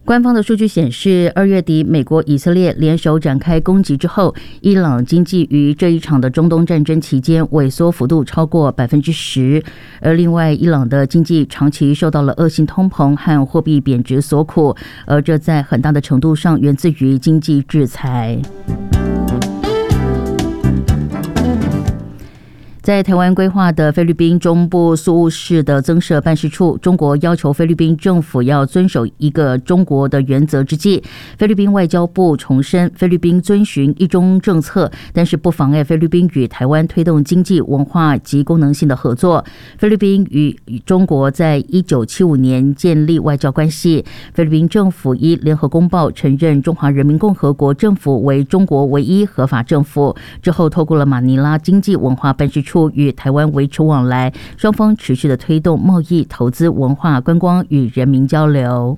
官方的数据显示，2月底美国、以色列联手展开攻击之后，伊朗经济于这一场的中东战争期间萎缩幅度超过10%。而另外，伊朗的经济长期受到了恶性通膨和货币贬值所苦，而这在很大的程度上源自于经济制裁。在台湾规划的菲律宾中部宿务市的增设办事处，中国要求菲律宾政府要遵守一个中国的原则之际，菲律宾外交部重申菲律宾遵循一中政策，但是不妨碍菲律宾与台湾推动经济、文化及功能性的合作。菲律宾与中国在1975年建立外交关系，菲律宾政府依联合公报承认中华人民共和国政府为中国唯一合法政府，之后透过了马尼拉经济文化办事处与台湾维持往来，双方持续的推动贸易、投资、文化、观光与人民交流。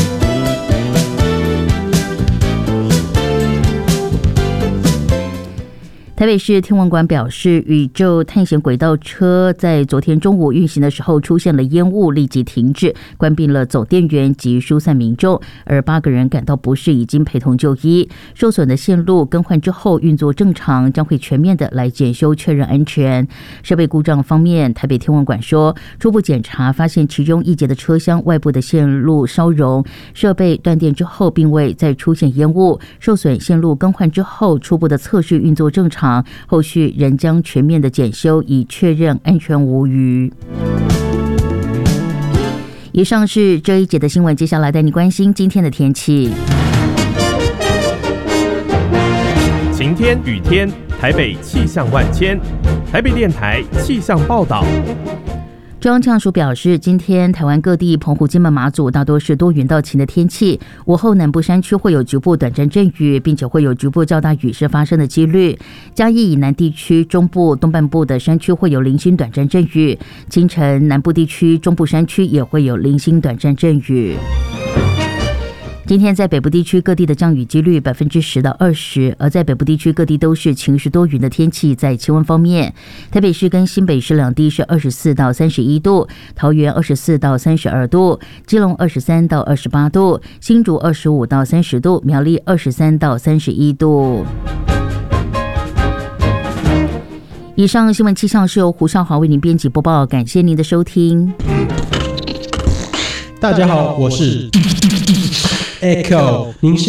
台北市天文馆表示，宇宙探险轨道车在昨天中午运行的时候出现了烟雾，立即停止，关闭了总电源及疏散民众，而8个人感到不适，已经陪同就医。受损的线路更换之后运作正常，将会全面的来检修确认安全。设备故障方面，台北天文馆说，初步检查发现其中一节的车厢外部的线路烧熔，设备断电之后并未再出现烟雾，受损线路更换之后初步的测试运作正常，后续仍将全面的检修，以确认安全无虞。以上是这一节的新闻，接下来带你关心今天的天气。 晴天、雨天，台北气象万千。台北电台气象报道。 中央气象署表示，今天台湾各地澎湖、金门、马祖大多是多云到晴的天气，午后南部山区会有局部短暂阵雨，并且会有局部较大雨势发生的几率。嘉义以南地区、中部东半部的山区会有零星短暂阵雨，清晨南部地区、中部山区也会有零星短暂阵雨。今天在北部地区各地的降雨几率10%到20%，而在北部地区各地都是晴时多云的天气。在气温方面，台北市跟新北市两地是24到31度，桃园24到32度，基隆23到28度，新竹25到30度，苗栗23到31度。以上新闻气象是由胡少华为您编辑播报，感谢您的收听。 大家好，我是Echo，您是